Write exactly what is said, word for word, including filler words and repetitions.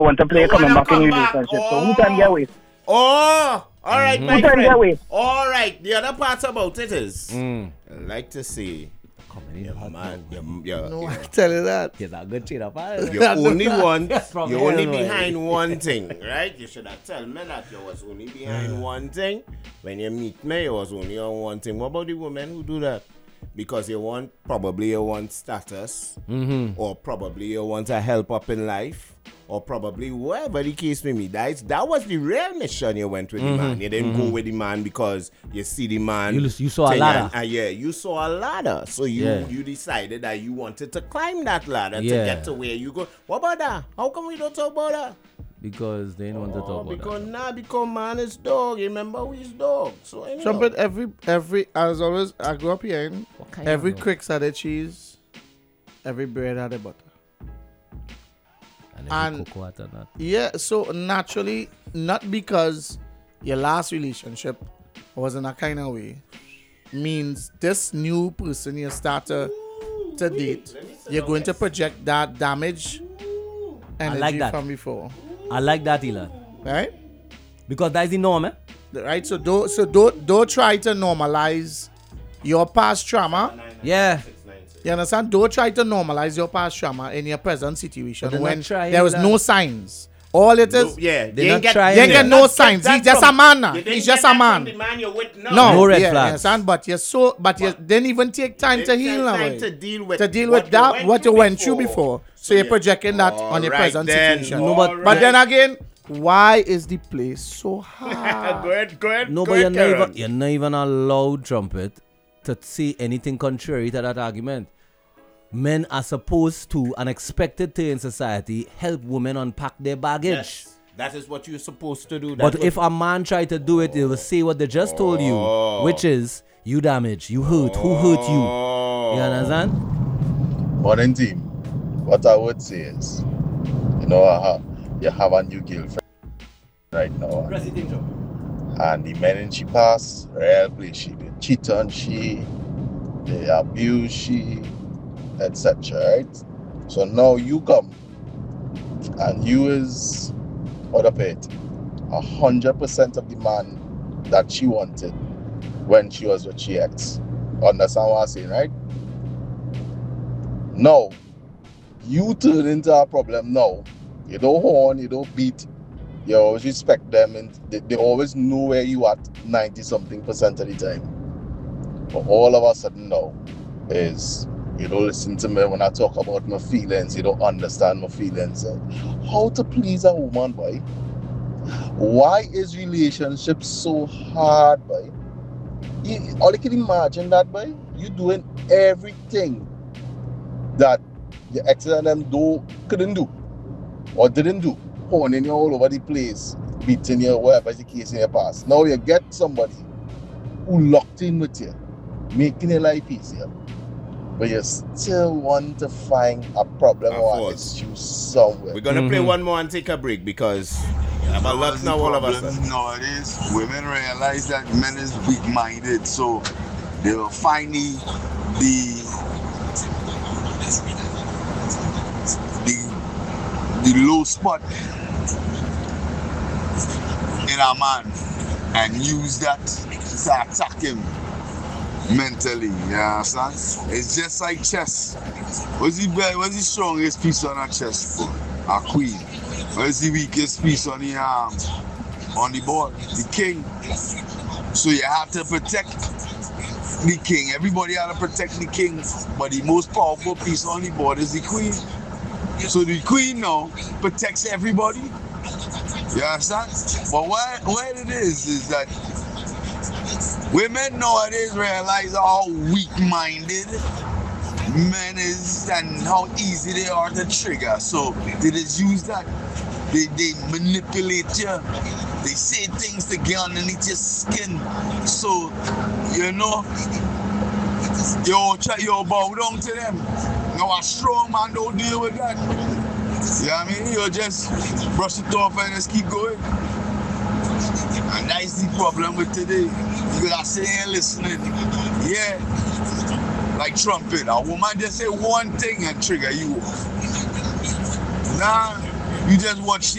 want to play You coming wanna back in come a back. relationship. So who can get away? Oh, all right, Who my can get friend. away? All right, the other part about it is, Mm. I like to see, Coming you're man, you're, you're, No, I you're, tell you that. He's a good cheater, pal. you only want, From you're only hell, boy. behind one thing, right? You should have told me that you was only behind one thing. When you meet me, you was only on one thing. What about the women who do that? Because you want, probably you want status, Mm-hmm. or probably you want a help up in life, or probably whatever the case may be. That, is, that was the real mission you went with Mm-hmm. the man. You didn't Mm-hmm. go with the man because you see the man. You- you saw a thing ladder. And, uh, yeah, you saw a ladder. So you, Yeah. you decided that you wanted to climb that ladder Yeah. to get to where you go. What about that? How come we don't talk about that? Because they don't want to Oh, talk about because that. now because man is dog. Remember we is dog. So anyhow. Trumpet, every, every, as always, I grew up here, in kind every of dog? cricks had a cheese, every bread had a butter. And, And- and cocoa and that. Yeah, so naturally, not because your last relationship was in a kind of way, means this new person you start to, to date, you're going to project that damage energy like that. from before. I like that, Elon. Right? Because that's the norm, eh? Right? So don't so don't don't try to normalize your past trauma. Yeah. You understand? Don't try to normalize your past trauma in your present situation But they're when not trying there was that. no signs. All it is, No, yeah, They you not ain't get, trying you ain't it. get no not get signs. that He's just from- a man now. you didn't He's get just that a from man. the man you're with now. No, No red yeah, flags. you understand? But you're so, but you didn't even take time to Didn't heal take now. time eh? to deal with to deal what with you that, went what through you went through before. before. So you're yeah. projecting that on your Alright present then. situation. No, but- Alright. But then again, why is the place so hard? go ahead, go ahead. No, go but you're ahead, not, even, Karen. you're not even allowed, Trumpet, to say anything contrary to that argument. Men are supposed to and expected to in society help women unpack their baggage. Yes, that is what you're supposed to do. But That's if what- a man try to do it, he will say what they just told Oh. you, which is you damage, you hurt, who hurt you? Oh. You understand? Morning team. What I would say is, you know, I have, you have a new girlfriend right now, and the men in she pass, real play she they cheat on she, they abuse she, et cetera. Right? So now you come, and you is what up it, a hundred percent of the man that she wanted when she was with she ex. Understand what I'm saying, right? No, you turn into a problem now. You don't horn, you don't beat, you always respect them, and they, they always know where you at ninety something percent of the time. But all of a sudden now is you don't listen to me when I talk about my feelings, you don't understand my feelings. How to please a woman, boy? Why is relationship so hard, boy? You, all you can imagine that, boy? You doing everything that the exes and them do couldn't do or didn't do, honing you all over the place, beating you, whatever the case in your past. Now you get somebody who locked in with you, making your life easier, but you still want to find a problem Of or an course. issue somewhere. We're gonna play Mhm. one more and take a break because I'm a lot What's now the all of a problem sudden. nowadays? Women realize that men is weak-minded, so they will find the the the, the low spot in a man and use that to attack him mentally. You understand? It's just like chess. What's the best, what's the strongest piece on a chess board? A queen. What's the weakest piece on the um on the board? The king. So you have to protect the king. Everybody have to protect the king, but the most powerful piece on the board is the queen. So the queen now protects everybody. You understand? But what what it is is that women nowadays realize how weak-minded men is and how easy they are to trigger. So they just use that. They they manipulate you. They say things to get underneath your skin. So you know, you try you bow down to them. Now a strong man don't deal with that. You know what I mean? You just brush it off and just keep going. And that's the problem with today. Because I say ain't listening. Yeah. Like trumpet. A woman just say one thing and trigger you. Nah, You just watch